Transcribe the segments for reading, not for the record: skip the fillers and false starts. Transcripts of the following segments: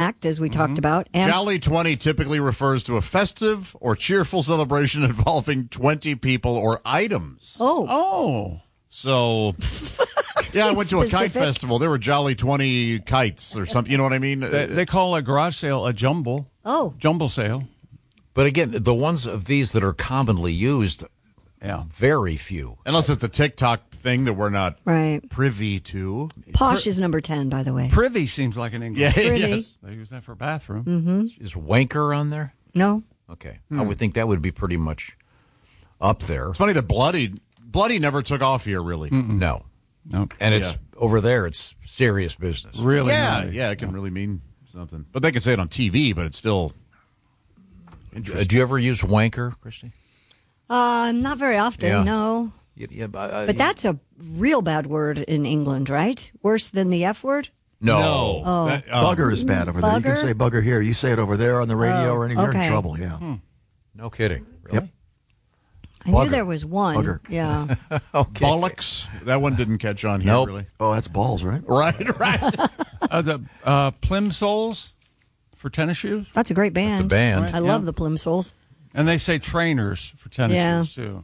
act, as we talked about. And Jolly 20 typically refers to a festive or cheerful celebration involving 20 people or items. Oh. So, yeah, I went to a kite Specific. festival. There were Jolly 20 kites or something. You know what I mean? They call a garage sale a jumble. Oh. Jumble sale. But again, the ones of these that are commonly used, Yeah. very few. Unless it's a TikTok thing that we're not Right. privy to. Posh is number 10, by the way. Privy seems like an English. Yeah, Privy. yes. They use that for a bathroom. Mm-hmm. Is wanker on there? No. Okay. I would think that would be pretty much up there. It's funny that Bloody never took off here, really. No. Nope. And it's over there, it's serious business. Really? Yeah, really. yeah, it can really mean something. But they can say it on TV, but it's still interesting. Do you ever use wanker, Christy? Not very often, Yeah. no. Yeah, But that's a real bad word in England, right? Worse than the F word? no. Oh. Bugger is bad over there. You can Bugger? say bugger here. You say it over there on the radio or anything, you're okay. in trouble, yeah. No kidding. Really? Yep. I Bugger. knew there was one. Bugger. Yeah. Okay. Bollocks. That one didn't catch on here, Nope. really. Oh, that's balls, right? Right. The Plimsolls for tennis shoes. That's a great band. It's a band. Right. I love Yeah. the Plimsolls. And they say trainers for tennis Yeah. shoes, too.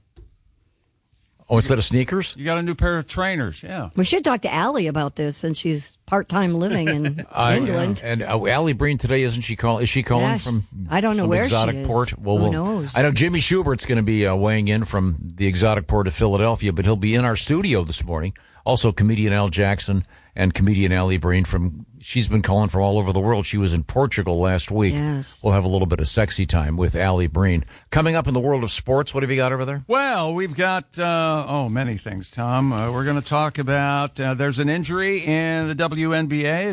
Oh, instead of sneakers? You got a new pair of trainers, yeah. We should talk to Allie about this since she's part-time living in England. And Allie Breen today, isn't she calling? Is she calling Yes. from I don't know some where she exotic is. port? Well, Who knows? I know Jimmy Schubert's going to be weighing in from the exotic port of Philadelphia, but he'll be in our studio this morning. Also, comedian Al Jackson and comedian Allie Breen she's been calling from all over the world. She was in Portugal last week. Yes. We'll have a little bit of sexy time with Allie Breen. Coming up in the world of sports, what have you got over there? Well, we've got, many things, Tom. We're going to talk about, there's an injury in the WNBA.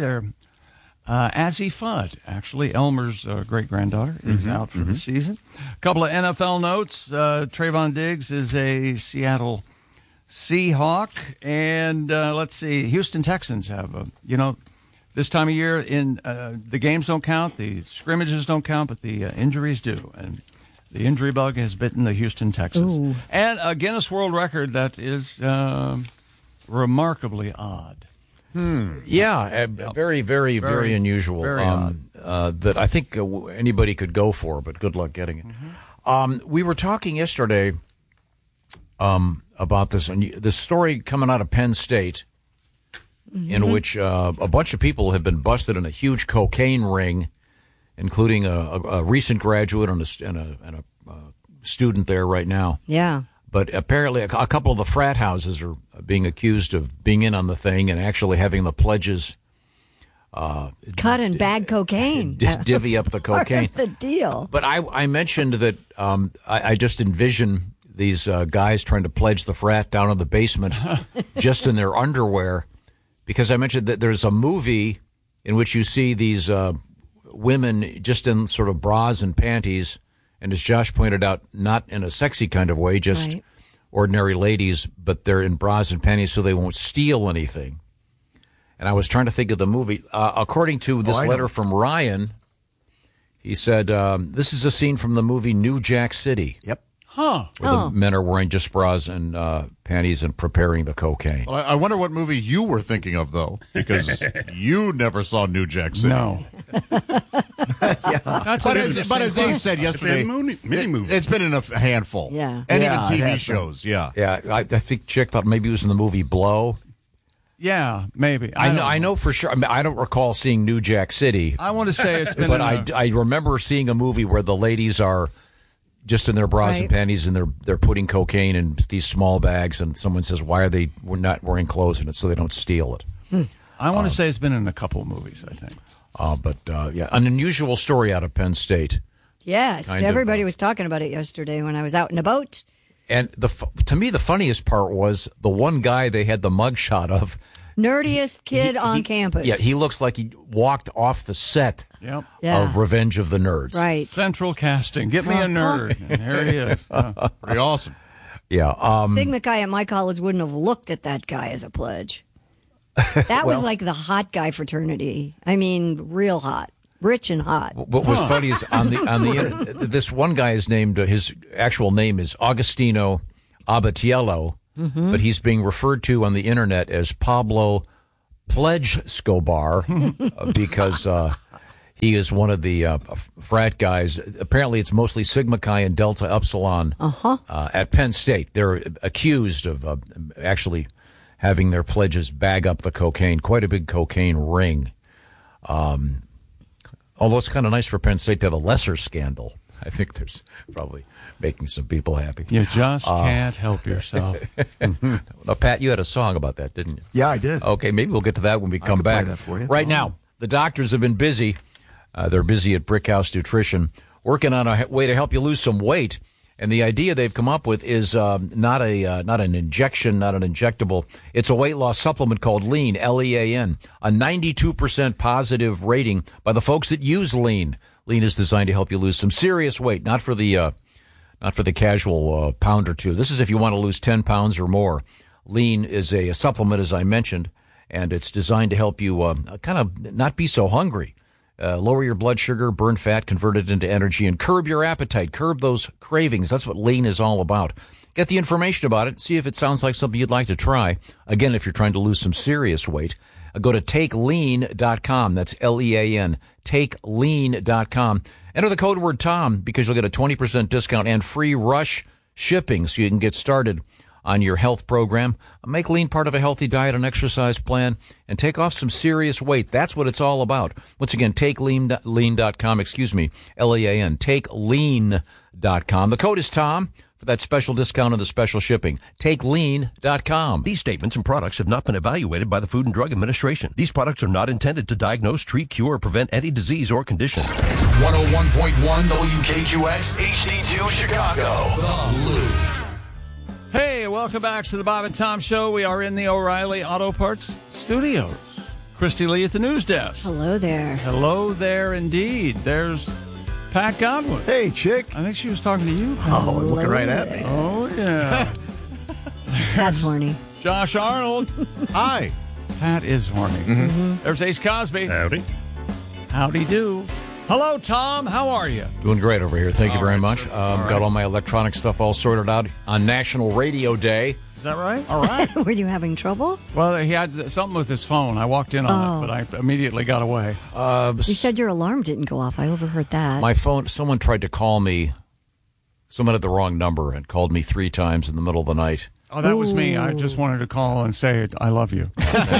Azzy Fudd, actually, Elmer's great-granddaughter, is out for the season. A couple of NFL notes. Trayvon Diggs is a Seattle Seahawk. And let's see, Houston Texans have, this time of year, the games don't count, the scrimmages don't count, but the injuries do. And the injury bug has bitten the Houston Texans. Ooh. And a Guinness World Record that is remarkably odd. Yeah, very, very, very unusual. very that I think anybody could go for, but good luck getting it. We were talking yesterday about this, and this story coming out of Penn State, in which a bunch of people have been busted in a huge cocaine ring, including a recent graduate and a student there right now. Yeah. But apparently a couple of the frat houses are being accused of being in on the thing and actually having the pledges Cut and bag cocaine. divvy up the Part cocaine. of the deal. But I mentioned that I just envision these guys trying to pledge the frat down in the basement just in their underwear, because I mentioned that there's a movie in which you see these women just in sort of bras and panties, and as Josh pointed out, not in a sexy kind of way, just Right. ordinary ladies, but they're in bras and panties so they won't steal anything. And I was trying to think of the movie. According to this letter from Ryan, he said, this is a scene from the movie New Jack City. Yep. Huh. Where the men are wearing just bras and panties and preparing the cocaine. Well, I wonder what movie you were thinking of, though, because you never saw New Jack City. No. That's But an as interesting Ace said yesterday, mini-movie. it's been in a handful. Yeah. And Yeah, even it TV has shows, yeah. Yeah, I think Chick thought maybe it was in the movie Blow. Yeah, maybe. I know for sure. I mean, I don't recall seeing New Jack City, I want to say it's been but in a- I remember seeing a movie where the ladies are just in their bras and Right. panties, and they're putting cocaine in these small bags, and someone says, "Why are they not wearing clothes in it so they don't steal it?" I want to say it's been in a couple of movies, I think. Yeah, an unusual story out of Penn State. Yes. Kind of, Everybody was talking about it yesterday when I was out in a boat. And to me, the funniest part was the one guy they had the mugshot of. Nerdiest kid on He- campus. Yeah, he looks like he walked off the set Yep. Yeah. of Revenge of the Nerds. Right. Central casting. Get me a nerd. And here he is. Pretty awesome. Yeah. Sigma Chi at my college wouldn't have looked at that guy as a pledge. That was like the hot guy fraternity. I mean, real hot. Rich and hot. What was funny is on the this one guy is named his actual name is Agostino Abatiello, but he's being referred to on the internet as Pablo Pledge Scobar because He is one of the frat guys. Apparently, it's mostly Sigma Chi and Delta Upsilon at Penn State. They're accused of actually having their pledges bag up the cocaine, quite a big cocaine ring. Although it's kind of nice for Penn State to have a lesser scandal. I think there's probably making some people happy. You just can't help yourself. Now, Pat, you had a song about that, didn't you? Yeah, I did. Okay, maybe we'll get to that when we come back. Play that for you. Right now, the doctors have been busy. They're busy at Brickhouse Nutrition, working on a way to help you lose some weight. And the idea they've come up with is not an injection, not an injectable. It's a weight loss supplement called Lean, Lean, a 92% positive rating by the folks that use Lean. Lean is designed to help you lose some serious weight, not for the casual pound or two. This is if you want to lose 10 pounds or more. Lean is a supplement, as I mentioned, and it's designed to help you kind of not be so hungry. Lower your blood sugar, burn fat, convert it into energy, and curb your appetite, curb those cravings. That's what Lean is all about. Get the information about it, see if it sounds like something you'd like to try. Again, if you're trying to lose some serious weight, go to TakeLean.com. That's Lean, TakeLean.com. Enter the code word Tom because you'll get a 20% discount and free rush shipping so you can get started on your health program. Make Lean part of a healthy diet and exercise plan and take off some serious weight. That's what it's all about. Once again, TakeLean.com, Lean, TakeLean.com. The code is Tom for that special discount and the special shipping. TakeLean.com. These statements and products have not been evaluated by the Food and Drug Administration. These products are not intended to diagnose, treat, cure, or prevent any disease or condition. 101.1 WKQX HD2 Chicago. The Loop. Hey, welcome back to the Bob and Tom Show. We are in the O'Reilly Auto Parts Studios. Christy Lee at the news desk. Hello there. Hello there, indeed. There's Pat Godwin. Hey, chick. I think she was talking to you. Oh, looking right at me. Oh, yeah. That's horny. Josh Arnold. Hi. Pat is horny. Mm-hmm. There's Ace Cosby. Howdy. Howdy do. Hello, Tom. How are you? Doing great over here. Thank you very much. All Got all my electronic stuff all sorted out on National Radio Day. Is that right? All right. Were you having trouble? Well, he had something with his phone. I walked in on it, but I immediately got away. You said your alarm didn't go off. I overheard that. My phone, someone tried to call me. Someone had the wrong number and called me 3 times in the middle of the night. Oh, that was me. I just wanted to call and say I love you.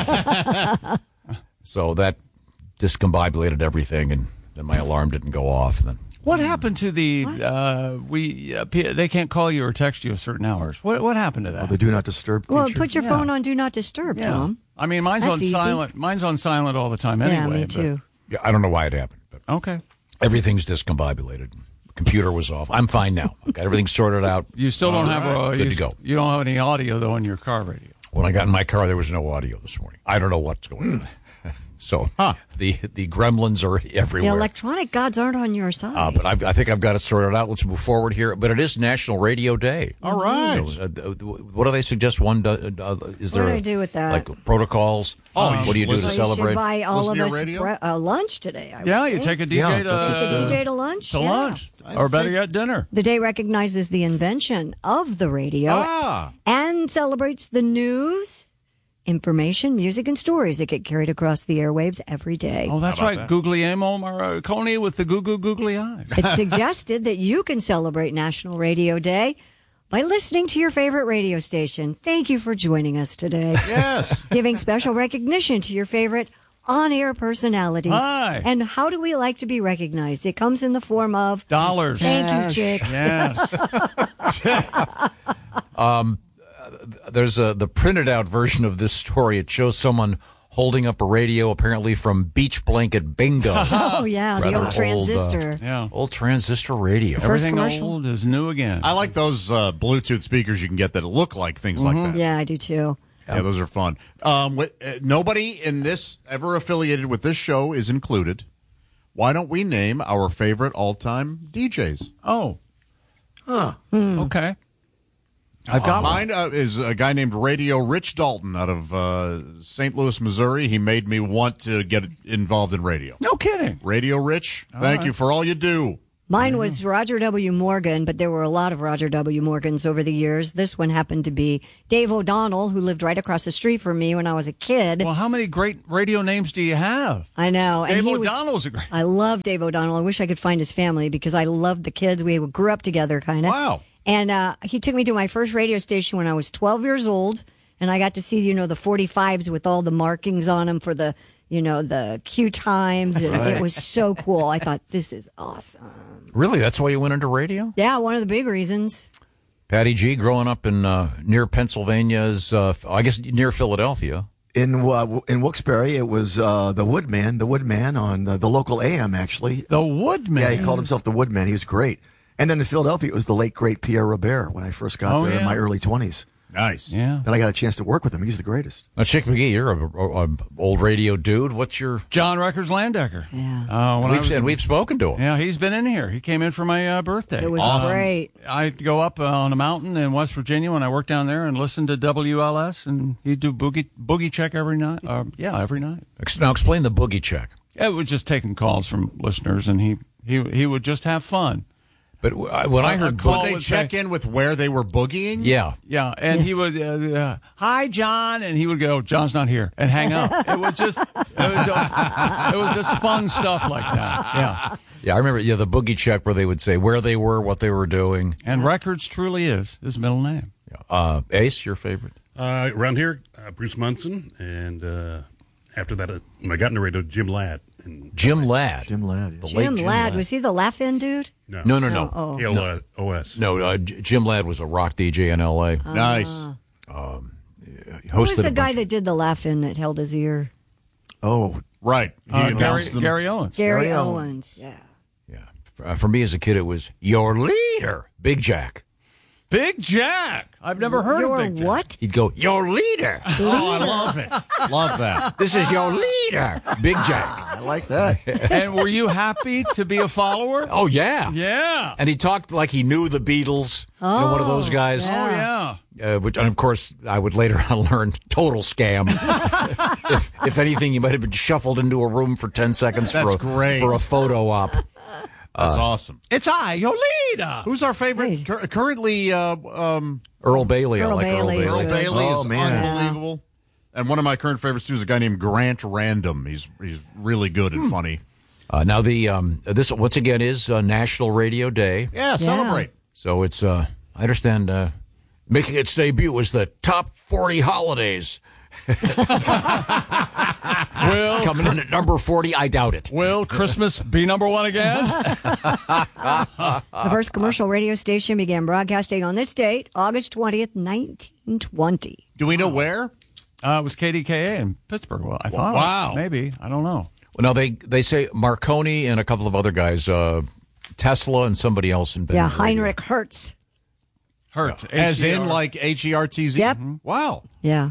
So that discombobulated everything, and then my alarm didn't go off. And then What happened to the they can't call you or text you at certain hours? What happened to that? The do not disturb feature. Well, put your phone on Do Not Disturb, Tom. I mean, mine's That's on easy. silent. Mine's on silent all the time anyway. Yeah, me but- too. yeah, I don't know why it happened, but Okay. everything's discombobulated. Computer was off. I'm fine now. I've got everything sorted out. You still don't have Good to go. You don't have any audio though in your car radio. When I got in my car, there was no audio this morning. I don't know what's going on. So the gremlins are The everywhere. electronic gods aren't on your side. But I think I've got it sorted out. Let's move forward here. But it is National Radio Day. All right. So, what do they suggest? Is there What do I do with that? like protocols? What do you do to listen- So you celebrate? should buy all Listen of to us your radio? lunch today. I would Yeah, you think. take a DJ Yeah, to that's Take a DJ to lunch. to yeah. lunch, I'd or better say- yet, dinner. The day recognizes the invention of the radio and celebrates the news, information, music, and stories that get carried across the airwaves every day. Oh, that's How right. about that? Guglielmo Marconi with the googly eyes. It's suggested that you can celebrate National Radio Day by listening to your favorite radio station. Thank you for joining us today. Yes. Giving special recognition to your favorite on-air personalities. Hi. And how do we like to be recognized? It comes in the form of Dollars. thank you, chick. Yes. There's the printed out version of this story. It shows someone holding up a radio, apparently from Beach Blanket Bingo. Oh, yeah, the Rather old transistor. Yeah. Old transistor radio. Everything commercial? old is new again. I like those Bluetooth speakers you can get that look like things like that. Yeah, I do too. Yeah, those are fun. Nobody in this ever affiliated with this show is included. Why don't we name our favorite all-time DJs? Oh. Okay. I've got one. Mine is a guy named Radio Rich Dalton out of St. Louis, Missouri. He made me want to get involved in radio. No kidding. Radio Rich, thank you for all you do. Mine was Roger W. Morgan, but there were a lot of Roger W. Morgans over the years. This one happened to be Dave O'Donnell, who lived right across the street from me when I was a kid. Well, how many great radio names do you have? I know. Dave O'Donnell's a great... I love Dave O'Donnell. I wish I could find his family because I loved the kids. We grew up together, kind of. Wow. And he took me to my first radio station when I was 12 years old, and I got to see, the 45s with all the markings on them for the, the cue times. And it was so cool. I thought, this is awesome. Really? That's why you went into radio? Yeah, one of the big reasons. Patty G, growing up in near Pennsylvania's, I guess near Philadelphia. In Wilkes-Barre, it was the Woodman on the local AM, actually. The Woodman? Yeah, he called himself the Woodman. He was great. And then in Philadelphia, it was the late, great Pierre Robert when I first got there in my early 20s. Nice. Yeah. Then I got a chance to work with him. He's the greatest. Now, Chick McGee, you're a old radio dude. What's your... John Records Landecker. Yeah. We've spoken to him. Yeah, he's been in here. He came in for my birthday. It was great. I'd go up on a mountain in West Virginia when I worked down there and listen to WLS, and he'd do boogie check every night. Every night. Now, explain the boogie check. It was just taking calls from listeners, and he would just have fun. But when I heard would they check in with where they were boogieing? Yeah. Yeah, and he would, hi, John, and he would go, John's not here, and hang up. It was just fun stuff like that. Yeah. Yeah, I remember the boogie check where they would say where they were, what they were doing. And Records truly is his middle name. Yeah. Ace, your favorite? Around here, Bruce Munson, and after that, when I got into radio, Jim Ladd. Jim Ladd. Jim Ladd. The Jim late Jim Ladd. Was he the laugh-in dude? No. No. Oh. KLOS. No, Jim Ladd was a rock DJ in L.A. Nice. Who was the guy that did the laugh-in that held his ear? Oh, Right. Gary Owens. Gary Owens, yeah. Yeah. For me as a kid, it was your leader, Big Jack. Big Jack. I've never heard of Big Jack. What? He'd go, your leader. Oh, I love it. Love that. This is your leader, Big Jack. I like that. And were you happy to be a follower? Oh, yeah. Yeah. And he talked like he knew the Beatles. One of those guys. Oh, yeah. Which, and of course, I would later on learn total scam. if anything, you might have been shuffled into a room for 10 seconds That's great. for a photo op. That's awesome. It's I, your leader. Who's our favorite currently? Earl Bailey. I like Earl Bailey. Earl Bailey is man. unbelievable. And one of my current favorites too is a guy named Grant Random. He's really good and funny. Now this once again is National Radio Day. Yeah, celebrate. So it's I understand making its debut was the top 40 holidays. Coming in at number 40, I doubt it. Will Christmas be number one again? The first commercial radio station began broadcasting on this date, August 20th, 1920. Do we know where? It was KDKA in Pittsburgh. Well, I thought. Wow. Maybe. I don't know. Well, now they say Marconi and a couple of other guys, Tesla and somebody else invented Yeah, radio. Heinrich Hertz. Hertz. As in HCR. like HERTZ? Yep. Wow. Yeah.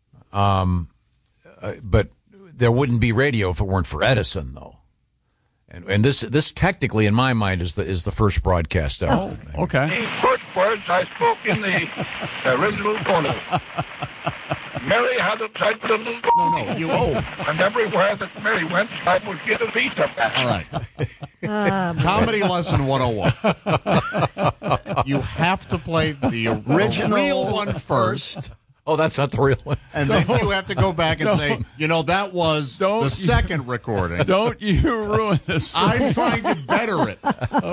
But there wouldn't be radio if it weren't for Edison, though. And this technically, in my mind, is the first broadcast ever. Oh, okay. The first words I spoke in the original phono. Mary had a tight little No, you owe. and everywhere that Mary went, I would get a piece of that. All right. Comedy lesson 101. You have to play the original real one first. Oh, that's not the real one. And then you have to go back and say, that was the second recording. Don't you ruin this. I'm trying to better it.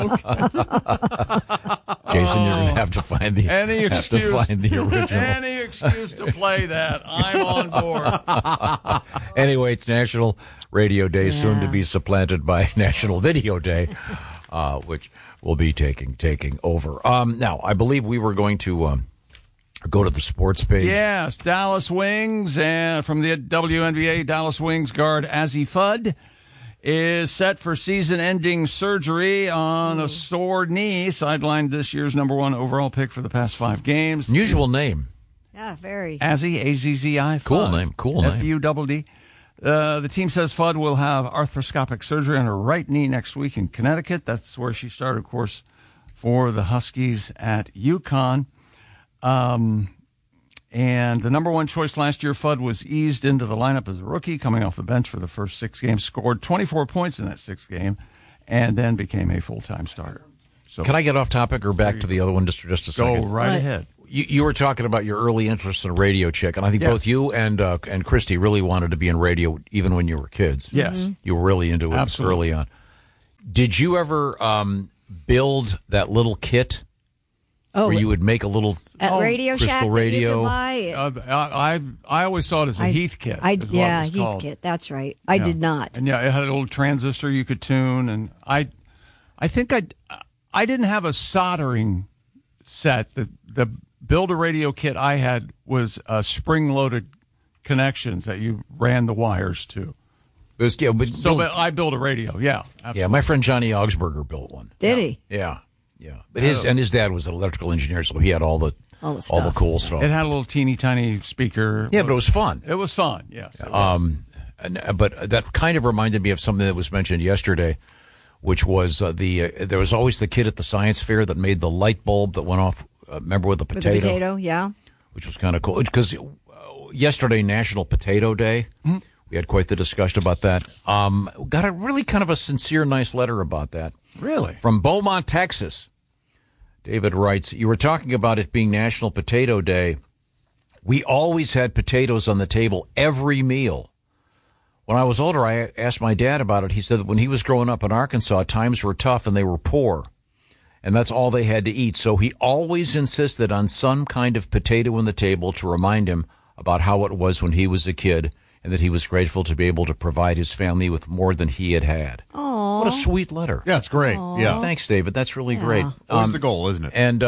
Jason, you're going to have to find the original. Any excuse to play that. I'm on board. Anyway, it's National Radio Day, soon to be supplanted by National Video Day, which will be taking over. Now, I believe we were going to go to the sports page. Yes, Dallas Wings, and from the WNBA, Dallas Wings guard Azzi Fudd is set for season-ending surgery on a sore knee, sidelined this year's number one overall pick for the past 5 games. Unusual name. Yeah, very. Azzi, A-Z-Z-I, Fudd. Cool name. F-U-D-D. The team says Fudd will have arthroscopic surgery on her right knee next week in Connecticut. That's where she started, of course, for the Huskies at UConn. And the number one choice last year, Fudd was eased into the lineup as a rookie, coming off the bench for the first 6 games, scored 24 points in that 6th game, and then became a full-time starter. So Can I get off topic or back to the other one just a second? go right ahead. You were talking about your early interest in radio, Chick, and I think both you and Christy really wanted to be in radio even when you were kids. Yes. You were really into it Absolutely. early on. Did you ever build that little kit where you would make a little at Radio crystal Shack radio? that you could buy? I always saw it as a Heath kit. Heath kit. That's right. I did not. And it had a little transistor you could tune, and I think I didn't have a soldering set. The build a radio kit I had was spring-loaded connections that you ran the wires to. It was, But I built a radio. Yeah, absolutely. Yeah, my friend Johnny Augsburger built one. Did he? Yeah. But his dad was an electrical engineer, so he had all the cool stuff. It had a little teeny tiny speaker. Yeah, but it was fun. It was fun. Yes. But that kind of reminded me of something that was mentioned yesterday, which was there was always the kid at the science fair that made the light bulb that went off. Remember with the potato? With the potato, yeah. Which was kind of cool. Because yesterday, National Potato Day, we had quite the discussion about that. Got a really kind of a sincere, nice letter about that. Really? From Beaumont, Texas. David writes, you were talking about it being National Potato Day. We always had potatoes on the table every meal. When I was older, I asked my dad about it. He said that when he was growing up in Arkansas, times were tough and they were poor. And that's all they had to eat. So he always insisted on some kind of potato on the table to remind him about how it was when he was a kid and that he was grateful to be able to provide his family with more than he had had. Aww. What a sweet letter. Yeah, it's great. Aww. Yeah. Thanks, David. That's really great. Always the goal, isn't it? And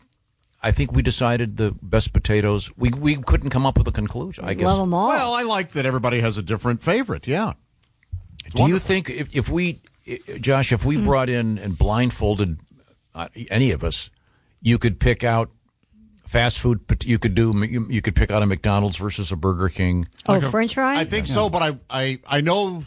I think we decided the best potatoes. We couldn't come up with a conclusion, I guess. Love them all. Well, I like that everybody has a different favorite. Yeah. Do you think if we, Josh, if we brought in and blindfolded any of us, you could pick out fast food? You could pick out a McDonald's versus a Burger King. French fries? I think so, but I know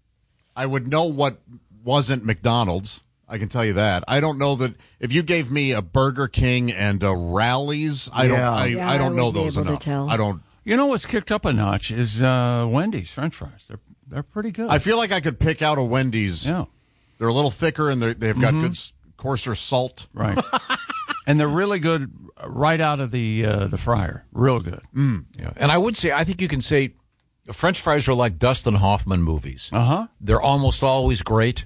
I would know what wasn't McDonald's. I can tell you that. I don't know that if you gave me a Burger King and a Rally's, I don't know those enough. I don't. You know what's kicked up a notch is Wendy's French fries. They're pretty good. I feel like I could pick out a Wendy's. Yeah. They're a little thicker and they've got good, coarser salt. Right. And they're really good right out of the fryer. Real good. Yeah. And I think you can say French fries are like Dustin Hoffman movies. Uh-huh. They're almost always great.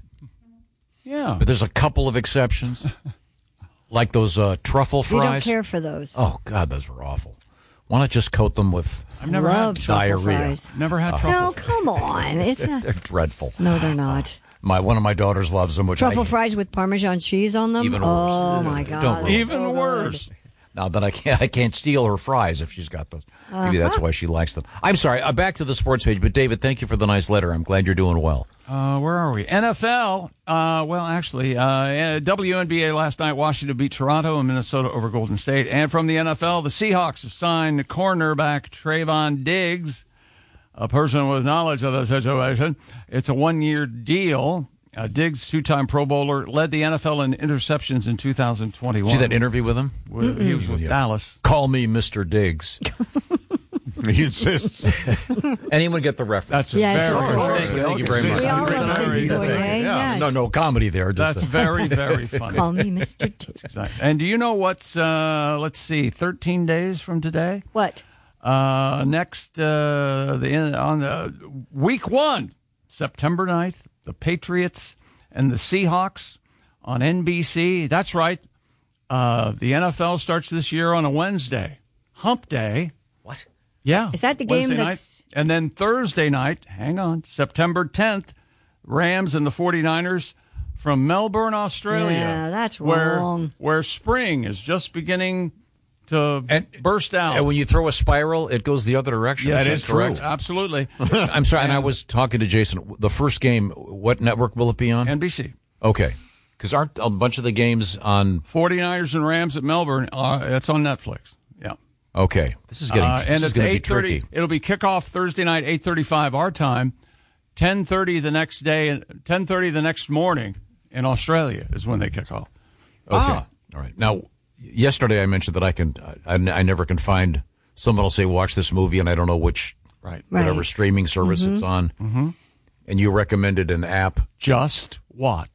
Yeah. But there's a couple of exceptions. Like those truffle fries. We don't care for those. Oh, God, those were awful. Why not just coat them with I've never had truffle diarrhea? fries. Never had truffle. No, come on. They're dreadful. No, they're not. One of my daughters loves them. Which Truffle fries with Parmesan cheese on them? Even worse. Oh, my God. Don't ruin it. Even worse. Now that I can't steal her fries if she's got those. Maybe that's why she likes them. I'm sorry. Back to the sports page. But David, thank you for the nice letter. I'm glad you're doing well. Where are we? NFL. WNBA last night. Washington beat Toronto and Minnesota over Golden State. And from the NFL, the Seahawks have signed cornerback Trayvon Diggs, a person with knowledge of the situation. It's a one-year deal. Diggs, two-time Pro Bowler, led the NFL in interceptions in 2021. See that interview with him? He was with Dallas. Call me Mr. Diggs. He insists. Anyone get the reference? That's very Thank you very much. We all love Sidney Poitier. Yes. No comedy there. That's very, very funny. Call me Mr. Diggs. Exactly. And do you know what's, let's see, 13 days from today? What? On the week 1, September 9th, the Patriots and the Seahawks on NBC. That's right. The NFL starts this year on a Wednesday. Hump Day. What? Yeah. Is that the game Wednesday that's... night. And then Thursday night, hang on, September 10th, Rams and the 49ers from Melbourne, Australia. Yeah, that's wrong. Where spring is just beginning to burst out. And when you throw a spiral, it goes the other direction. Yes, that that's is correct. True. Absolutely. I'm sorry, and I was talking to Jason. The first game, what network will it be on? NBC. Okay. Because aren't a bunch of the games on... 49ers and Rams at Melbourne, it's on Netflix. Yeah. Okay. This is getting and it's going to be tricky. It'll be kickoff Thursday night, 8:35 our time, 10:30 the next day, and 10:30 the next morning in Australia is when they kick off. Okay. All right. Now, yesterday I mentioned that I never can find someone will say watch this movie and I don't know which whatever streaming service it's on. Mm-hmm. And you recommended an app. Just Watch.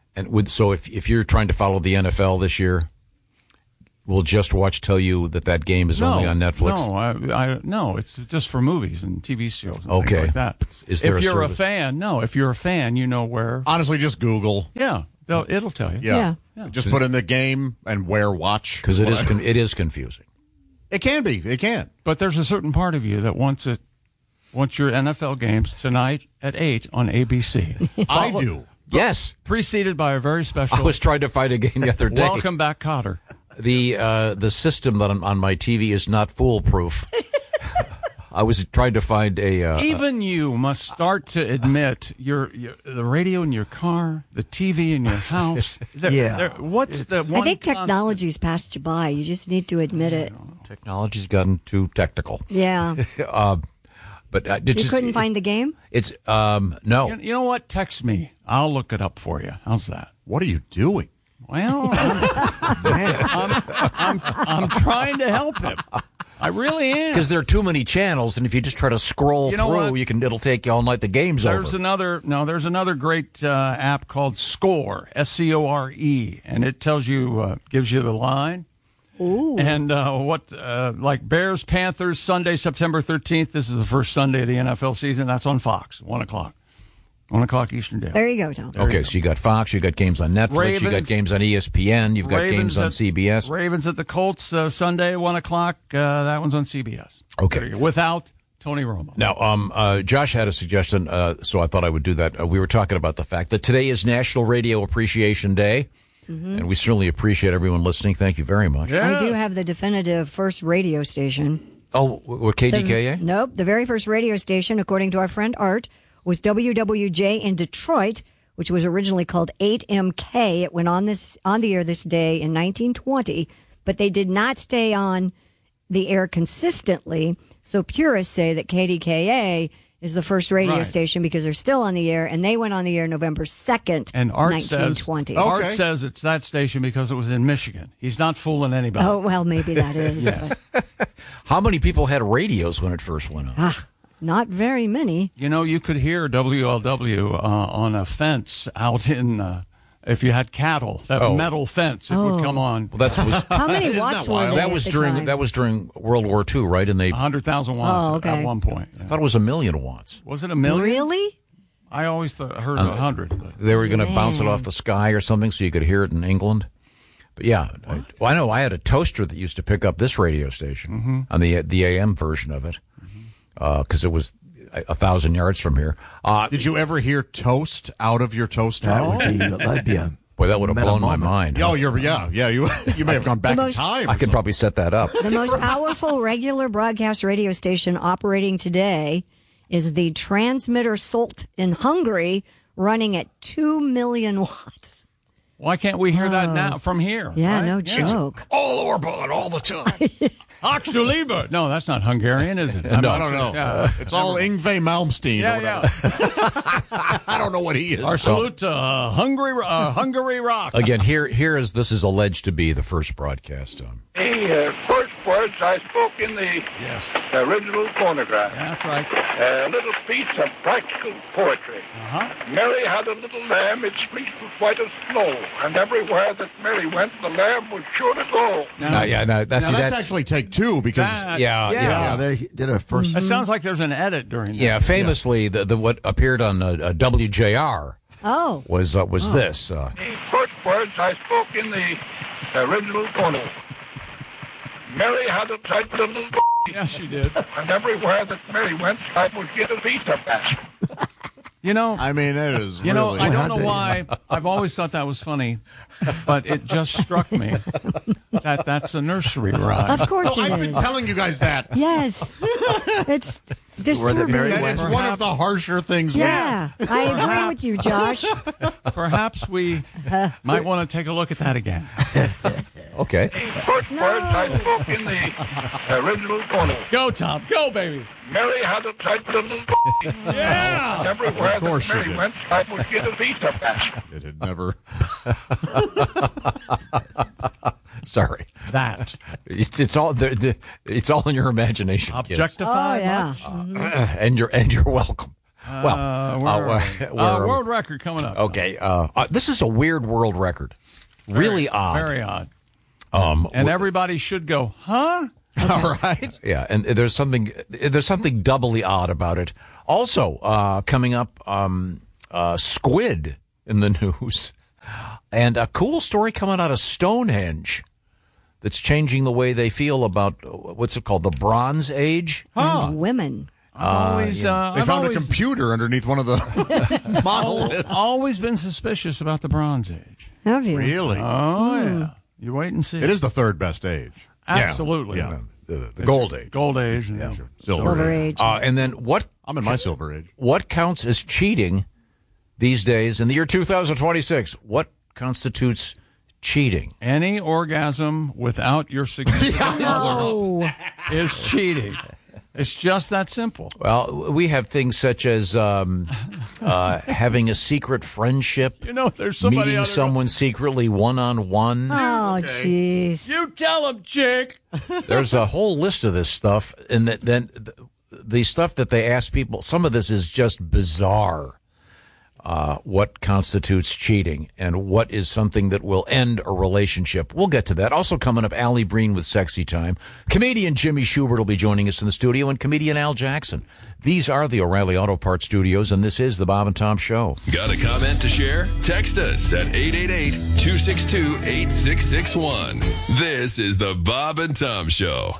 And so if you're trying to follow the NFL this year, will Just Watch tell you that game is only on Netflix? No, it's just for movies and TV shows and okay. things like that. Is there if you're service? If you're a fan, you know where. Honestly, just Google. Yeah, it'll tell you. Yeah. Just put in the game and where watch. Because it is confusing. It can be. It can. But there's a certain part of you that wants your NFL games tonight at 8 on ABC. I do. Yes. Preceded by a very special. I was trying to find a game the other day. Welcome back, Cotter. The system that on my TV is not foolproof. I was trying to find a. Even you must start to admit the radio in your car, the TV in your house. What's the one? I think technology's passed you by. You just need to admit it. Technology's gotten too technical. Yeah. But you couldn't find the game? It's no. You know what? Text me. I'll look it up for you. How's that? What are you doing? Well, I'm trying to help him. I really am. Because there are too many channels, and if you just try to scroll through, it'll take you all night. The game's over. There's another great app called Score, SCORE, and it tells you, gives you the line. Ooh. And like Bears, Panthers, Sunday, September 13th. This is the first Sunday of the NFL season. That's on Fox, 1 o'clock. 1 o'clock Eastern Day. There you go, Tom. Okay, so you got Fox, you got games on Netflix, you got games on ESPN, you've got games on CBS. Ravens at the Colts, Sunday, 1 o'clock. That one's on CBS. Okay. Without Tony Romo. Now, Josh had a suggestion, so I thought I would do that. We were talking about the fact that today is National Radio Appreciation Day. Mm-hmm. And we certainly appreciate everyone listening. Thank you very much. Yeah. I do have the definitive first radio station. Oh, what, KDKA? Nope. The very first radio station, according to our friend Art, was WWJ in Detroit, which was originally called 8MK. It went on the air this day in 1920, but they did not stay on the air consistently. So purists say that KDKA is the first radio station because they're still on the air, and they went on the air November 2nd, and Art 1920. Art says it's that station because it was in Michigan. He's not fooling anybody. Oh, well, maybe that is. Yes. How many people had radios when it first went on? Not very many. You know, you could hear WLW on a fence out in... if you had cattle, that metal fence, it would come on. Well, how many watts were they? That was during World War II, right? And they 100,000 watts at one point. I thought it was 1 million watts. Was it 1 million? Really? I always heard 100. They were going to bounce it off the sky or something, so you could hear it in England. But yeah, I know I had a toaster that used to pick up this radio station on the AM version of it because it was 1,000 yards from here. Did you ever hear toast out of your toaster? That'd be a boy, that would have blown my mind. Oh, you may have gone back in time. I could probably set that up. The most powerful regular broadcast radio station operating today is the transmitter Salt in Hungary, running at 2 million watts. Why can't we hear that now from here? Yeah, right? no joke. All Orban all the time. Axeliber. No, that's not Hungarian, is it? No, I don't know. Yeah. It's all Yngwie Malmsteen. Yeah. I don't know what he is. Our salute to Hungary Rock. Again, this is alleged to be the first broadcast. The first words I spoke in the original phonograph. That's right. A little piece of practical poetry. Mary had a little lamb, its fleece was white as snow, and everywhere that Mary went, the lamb was sure to go. That's actually take two because they did a first. It sounds like there's an edit during that. Yeah, famously, the what appeared on WJR was this. The first words I spoke in the original phonograph. Mary had a tight little Yeah, she did. And everywhere that Mary went, I would get a piece of that. You know, I mean, it is. You know, I don't know why. I've always thought that was funny, but it just struck me that that's a nursery rhyme. Of course, I've been telling you guys that. Yes, it's this. It's one of the harsher things. Yeah, I agree with you, Josh. Perhaps we might want to take a look at that again. Okay. First words I spoke in the original phonograph. Go, Tom. Go, baby. Mary had a tight little Yeah. And everywhere that Mary went, I would get a piece of that. It had never. Sorry. That. It's all it's all in your imagination. Objectified. Oh, yeah. And you're welcome. World record coming up. Okay, this is a weird world record. Really odd. Very odd. And everybody should go, huh? All right. Yeah, and there's something doubly odd about it. Also, coming up, squid in the news, and a cool story coming out of Stonehenge that's changing the way they feel about what's it called, the Bronze Age. And women. They found a computer underneath one of the monoliths. Always been suspicious about the Bronze Age. Have you? Really? Oh, yeah. You wait and see. It is the third best age. Absolutely. Yeah. The Gold Age. Gold Age. And Yeah. Silver Age. And then what? I'm in my Silver Age. What counts as cheating these days in the year 2026? What constitutes cheating? Any orgasm without your significant other is cheating. It's just that simple. Well, we have things such as having a secret friendship. There's somebody meeting someone secretly one-on-one. Oh, jeez. You tell him, chick. There's a whole list of this stuff, and then the stuff that they ask people, some of this is just bizarre. What constitutes cheating and what is something that will end a relationship. We'll get to that. Also coming up, Allie Breen with Sexy Time. Comedian Jimmy Schubert will be joining us in the studio, and comedian Al Jackson. These are the O'Reilly Auto Parts Studios, and this is the Bob and Tom Show. Got a comment to share? Text us at 888-262-8661. This is the Bob and Tom Show.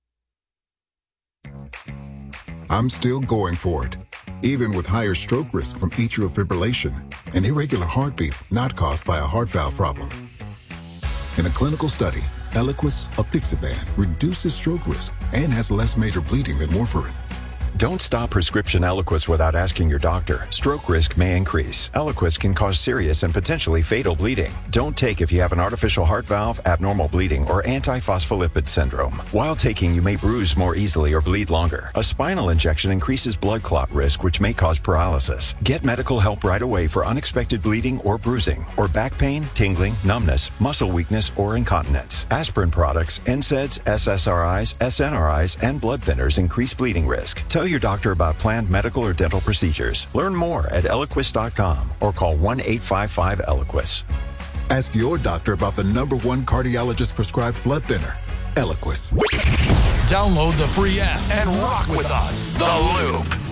I'm still going for it. Even with higher stroke risk from atrial fibrillation, an irregular heartbeat not caused by a heart valve problem. In a clinical study, Eliquis apixaban reduces stroke risk and has less major bleeding than warfarin. Don't stop prescription Eliquis without asking your doctor. Stroke risk may increase. Eliquis can cause serious and potentially fatal bleeding. Don't take if you have an artificial heart valve, abnormal bleeding, or antiphospholipid syndrome. While taking, you may bruise more easily or bleed longer. A spinal injection increases blood clot risk, which may cause paralysis. Get medical help right away for unexpected bleeding or bruising, or back pain, tingling, numbness, muscle weakness, or incontinence. Aspirin products, NSAIDs, SSRIs, SNRIs, and blood thinners increase bleeding risk. Tell your doctor about planned medical or dental procedures. Learn more at Eliquis.com or call 1-855-ELIQUIS. Ask your doctor about the #1 cardiologist prescribed blood thinner, Eliquis. Download the free app and rock with us. The Loop.